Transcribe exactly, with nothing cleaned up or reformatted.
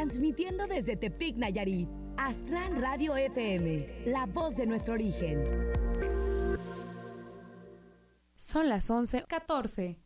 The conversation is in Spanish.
transmitiendo desde Tepic, Nayarit. Aztlán Radio F M, la voz de nuestro origen. Son las once catorce.